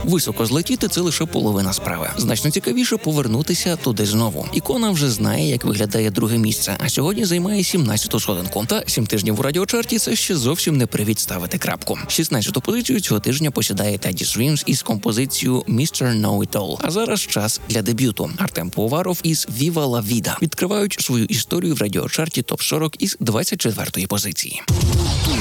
Високо злетіти – це лише половина справи. Значно цікавіше повернутися туди знову. Ікона вже знає, як виглядає друге місце, а сьогодні займає 17-ту сходинку. Та 7 тижнів у радіочарті – це ще зовсім не привід ставити крапку. 16-ту позицію цього тижня посідає Teddy Swims із композицією Mr. Know-It-All. А зараз час для дебюту. Артем Пивоваров із Viva La Vida відкривають свою історію в радіочарті ТОП-40 із 24-ї позиції.